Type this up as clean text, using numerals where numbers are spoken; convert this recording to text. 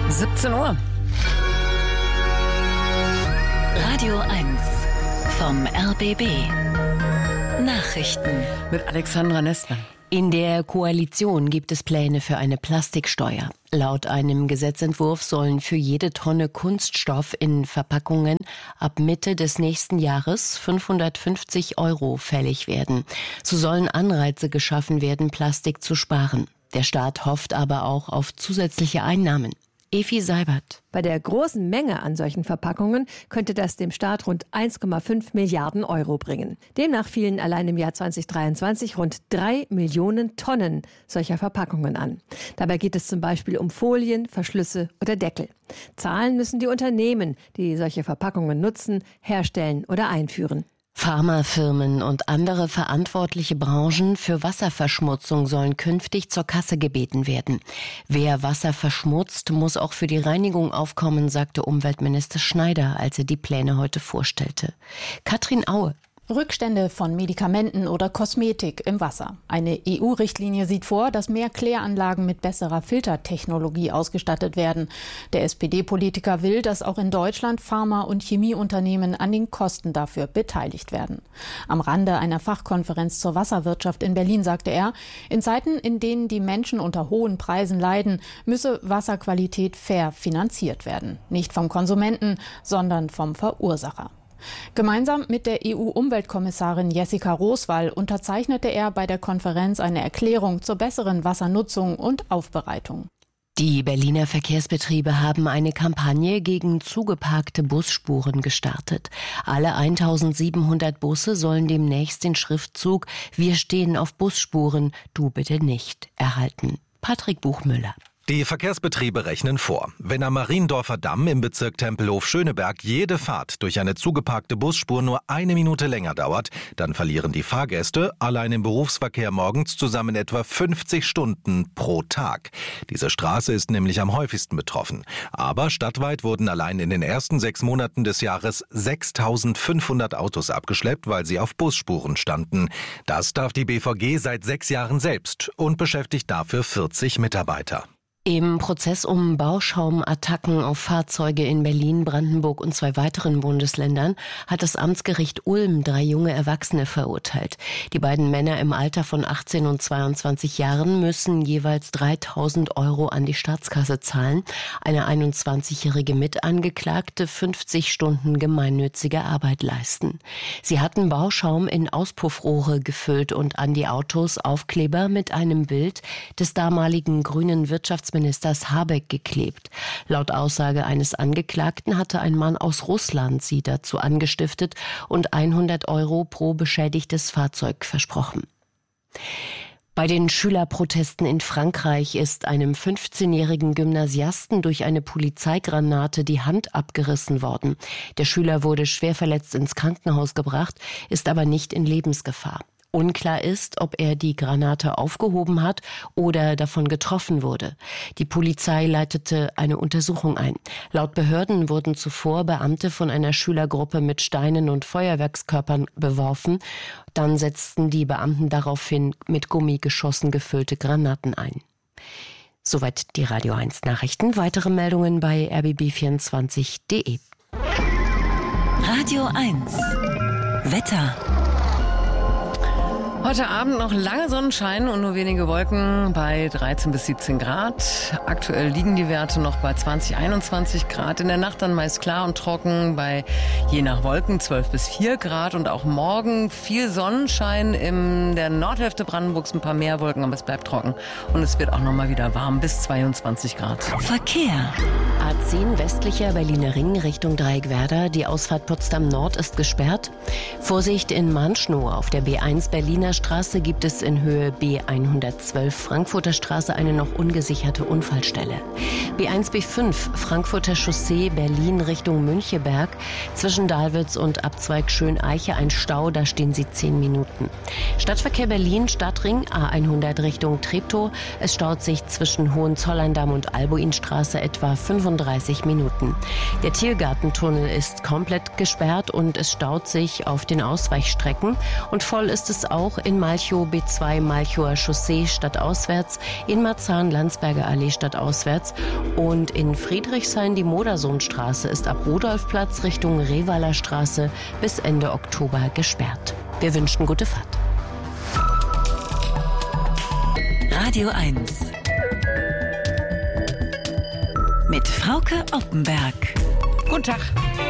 17 Uhr. Radio 1 vom RBB. Nachrichten Mit Alexandra Nestmann. In der Koalition gibt es Pläne für eine Plastiksteuer. Laut einem Gesetzentwurf sollen für jede Tonne Kunststoff in Verpackungen ab Mitte des nächsten Jahres 550 € fällig werden. So sollen Anreize geschaffen werden, Plastik zu sparen. Der Staat hofft aber auch auf zusätzliche Einnahmen. Evi Seibert. Bei der großen Menge an solchen Verpackungen könnte das dem Staat rund 1,5 Milliarden € bringen. Demnach fielen allein im Jahr 2023 rund 3 Millionen Tonnen solcher Verpackungen an. Dabei geht es zum Beispiel um Folien, Verschlüsse oder Deckel. Zahlen müssen die Unternehmen, die solche Verpackungen nutzen, herstellen oder einführen. Pharmafirmen und andere verantwortliche Branchen für Wasserverschmutzung sollen künftig zur Kasse gebeten werden. Wer Wasser verschmutzt, muss auch für die Reinigung aufkommen, sagte Umweltminister Schneider, als er die Pläne heute vorstellte. Katrin Aue. Rückstände von Medikamenten oder Kosmetik im Wasser. Eine EU-Richtlinie sieht vor, dass mehr Kläranlagen mit besserer Filtertechnologie ausgestattet werden. Der SPD-Politiker will, dass auch in Deutschland Pharma- und Chemieunternehmen an den Kosten dafür beteiligt werden. Am Rande einer Fachkonferenz zur Wasserwirtschaft in Berlin sagte er, in Zeiten, in denen die Menschen unter hohen Preisen leiden, müsse Wasserqualität fair finanziert werden. Nicht vom Konsumenten, sondern vom Verursacher. Gemeinsam mit der EU-Umweltkommissarin Jessica Roswall unterzeichnete er bei der Konferenz eine Erklärung zur besseren Wassernutzung und Aufbereitung. Die Berliner Verkehrsbetriebe haben eine Kampagne gegen zugeparkte Busspuren gestartet. Alle 1700 Busse sollen demnächst den Schriftzug "Wir stehen auf Busspuren, du bitte nicht" erhalten. Patrick Buchmüller. Die Verkehrsbetriebe rechnen vor. Wenn am Mariendorfer Damm im Bezirk Tempelhof-Schöneberg jede Fahrt durch eine zugeparkte Busspur nur 1 Minute länger dauert, dann verlieren die Fahrgäste allein im Berufsverkehr morgens zusammen etwa 50 Stunden pro Tag. Diese Straße ist nämlich am häufigsten betroffen. Aber stadtweit wurden allein in den ersten 6 Monaten des Jahres 6.500 Autos abgeschleppt, weil sie auf Busspuren standen. Das darf die BVG seit 6 Jahren selbst und beschäftigt dafür 40 Mitarbeiter. Im Prozess um Bauschaumattacken auf Fahrzeuge in Berlin, Brandenburg und 2 weiteren Bundesländern hat das Amtsgericht Ulm 3 junge Erwachsene verurteilt. Die beiden Männer im Alter von 18 und 22 Jahren müssen jeweils 3.000 € an die Staatskasse zahlen. Eine 21-jährige Mitangeklagte 50 Stunden gemeinnützige Arbeit leisten. Sie hatten Bauschaum in Auspuffrohre gefüllt und an die Autos Aufkleber mit einem Bild des damaligen grünen Wirtschaftsministers Habeck geklebt. Laut Aussage eines Angeklagten hatte ein Mann aus Russland sie dazu angestiftet und 100 € pro beschädigtes Fahrzeug versprochen. Bei den Schülerprotesten in Frankreich ist einem 15-jährigen Gymnasiasten durch eine Polizeigranate die Hand abgerissen worden. Der Schüler wurde schwer verletzt ins Krankenhaus gebracht, ist aber nicht in Lebensgefahr. Unklar ist, ob er die Granate aufgehoben hat oder davon getroffen wurde. Die Polizei leitete eine Untersuchung ein. Laut Behörden wurden zuvor Beamte von einer Schülergruppe mit Steinen und Feuerwerkskörpern beworfen. Dann setzten die Beamten daraufhin mit Gummigeschossen gefüllte Granaten ein. Soweit die Radio 1 Nachrichten. Weitere Meldungen bei rbb24.de. Radio 1 Wetter. Heute Abend noch lange Sonnenschein und nur wenige Wolken bei 13 bis 17 Grad. Aktuell liegen die Werte noch bei 20, 21 Grad. In der Nacht dann meist klar und trocken bei je nach Wolken 12 bis 4 Grad. Und auch morgen viel Sonnenschein in der Nordhälfte Brandenburgs, ein paar mehr Wolken, aber es bleibt trocken. Und es wird auch noch mal wieder warm bis 22 Grad. Verkehr. A10 westlicher Berliner Ring Richtung Dreieckwerder. Die Ausfahrt Potsdam Nord ist gesperrt. Vorsicht in Manschnow auf der B1 Berliner Straße gibt es in Höhe B112 Frankfurter Straße eine noch ungesicherte Unfallstelle. B1 B5 Frankfurter Chaussee Berlin Richtung Müncheberg. Zwischen Dahlwitz und Abzweig Schöneiche ein Stau, da stehen Sie 10 Minuten. Stadtverkehr Berlin Stadtring A100 Richtung Treptow. Es staut sich zwischen Hohenzollern-Damm und Albuinstraße etwa 35 Minuten. Der Tiergartentunnel ist komplett gesperrt und es staut sich auf den Ausweichstrecken. Und voll ist es auch in Malchow B2 Malchower Chaussee stadtauswärts, in Marzahn Landsberger Allee stadtauswärts und in Friedrichshain die Modersohnstraße ist ab Rudolfplatz Richtung Revaler Straße bis Ende Oktober gesperrt. Wir wünschen gute Fahrt. Radio 1 mit Frauke Oppenberg. Guten Tag.